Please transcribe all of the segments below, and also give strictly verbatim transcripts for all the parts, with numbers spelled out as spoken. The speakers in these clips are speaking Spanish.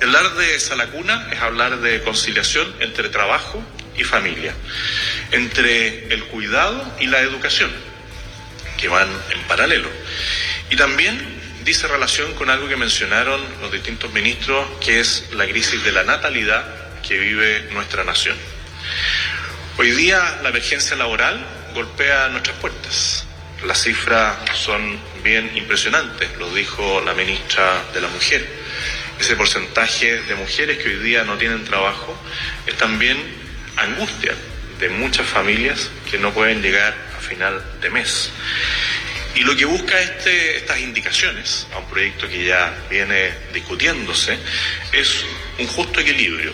Hablar de Sala Cuna es hablar de conciliación entre trabajo y familia, entre el cuidado y la educación, que van en paralelo. Y también dice relación con algo que mencionaron los distintos ministros, que es la crisis de la natalidad que vive nuestra nación. Hoy día la emergencia laboral golpea nuestras puertas. Las cifras son bien impresionantes, lo dijo la ministra de la Mujer. Ese porcentaje de mujeres que hoy día no tienen trabajo es también angustia de muchas familias que no pueden llegar a final de mes. Y lo que busca este, estas indicaciones a un proyecto que ya viene discutiéndose es un justo equilibrio.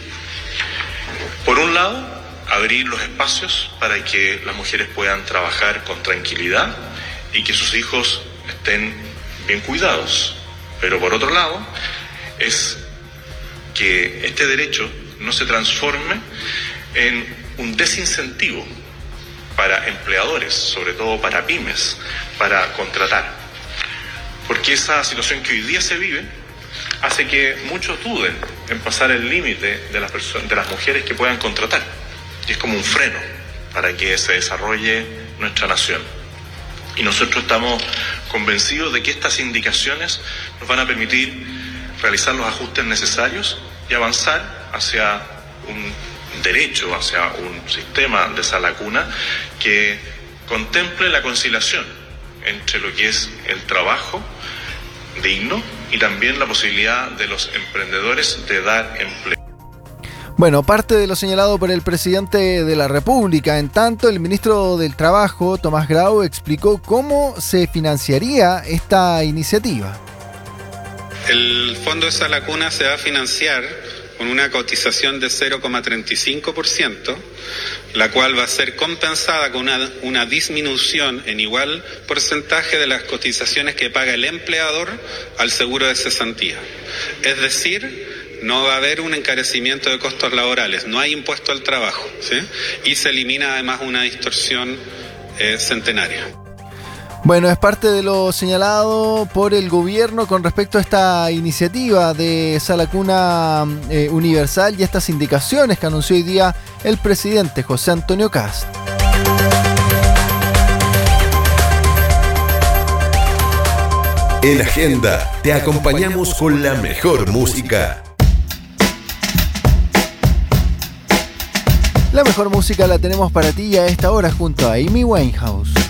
Por un lado, abrir los espacios para que las mujeres puedan trabajar con tranquilidad y que sus hijos estén bien cuidados. Pero por otro lado, es que este derecho no se transforme en un desincentivo para empleadores, sobre todo para pymes, para contratar. Porque esa situación que hoy día se vive hace que muchos duden en pasar el límite de las personas, de las mujeres que puedan contratar. Y es como un freno para que se desarrolle nuestra nación. Y nosotros estamos convencidos de que estas indicaciones nos van a permitir realizar los ajustes necesarios y avanzar hacia un derecho, hacia un sistema de Sala Cuna que contemple la conciliación entre lo que es el trabajo digno y también la posibilidad de los emprendedores de dar empleo. Bueno, parte de lo señalado por el presidente de la República. En tanto, el ministro del Trabajo, Tomás Grau, explicó cómo se financiaría esta iniciativa. El Fondo de Sala Cuna se va a financiar con una cotización de cero coma treinta y cinco por ciento, la cual va a ser compensada con una, una disminución en igual porcentaje de las cotizaciones que paga el empleador al seguro de cesantía. Es decir, no va a haber un encarecimiento de costos laborales, no hay impuesto al trabajo, ¿sí? Y se elimina además una distorsión eh, centenaria. Bueno, es parte de lo señalado por el gobierno con respecto a esta iniciativa de Sala Cuna eh, Universal y estas indicaciones que anunció hoy día el presidente José Antonio Kast. En Agenda te acompañamos con la mejor música. La mejor música la tenemos para ti a esta hora junto a Amy Winehouse.